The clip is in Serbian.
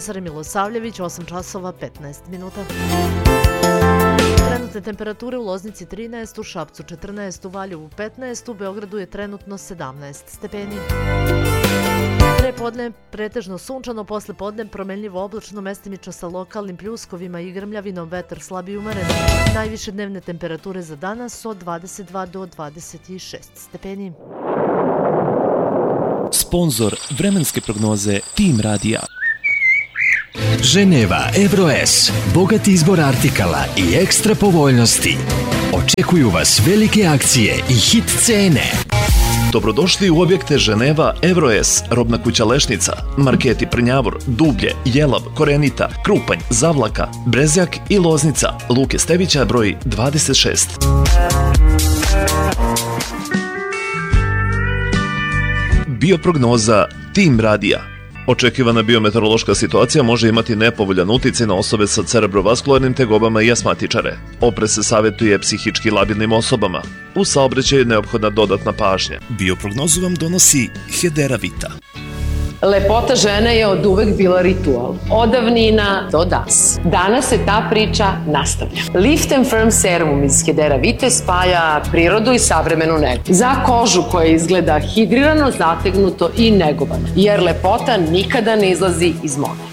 Kosar i Milosavljević, 8 časova 15 minuta. Trenutne temperature u Loznici 13, u Šapcu 14, u Valjevu 15, u Beogradu je trenutno 17 stepeni. Prepodne pretežno sunčano, posle podne promenljivo oblačno, mestimično sa lokalnim pljuskovima i grmljavinom, vetar slab i umeren. Najviše dnevne temperature za danas od 22 do 26 stepeni. Sponzor vremenske prognoze Tim Radija. Ženeva EURO-S, bogat izbor artikala i ekstra povoljnosti. Očekuju vas velike akcije i hit cene. Dobrodošli u objekte Ženeva EURO-S, robna kuća Lešnica, marketi Prnjavor, Dublje, Jelav, Korenita, Krupanj, Zavlaka, Brezjak i Loznica, Luke Stevića broj 26. Bioprognoza Tim Radija. Očekivana biometeorološka situacija može imati nepovoljan uticaj na osobe sa cerebrovaskularnim tegobama i asmatičare. Oprez se savjetuje psihički labilnim osobama. U saobraćaju je neophodna dodatna pažnja. Bioprognozu vam donosi Hedera Vita. Lepota žene je od uvek bila ritual. Od davnina do danas. Danas se ta priča nastavlja. Lift and Firm serum iz Hedera Vite spaja prirodu i savremenu negu. Za kožu koja izgleda hidrirano, zategnuto i negovano. Jer lepota nikada ne izlazi iz mode.